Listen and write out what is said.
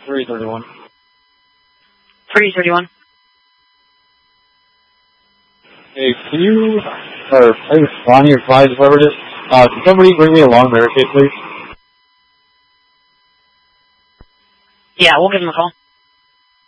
331. 331. Hey, can you, or Lonnie or Clyde, whoever it is, can somebody bring me a long barricade, please? Yeah, we'll give him a call.